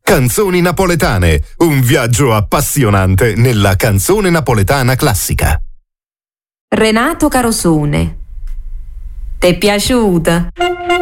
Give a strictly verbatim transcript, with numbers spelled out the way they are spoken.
Canzoni napoletane, un viaggio appassionante nella canzone napoletana classica. Renato Carosone. T'è piaciuta?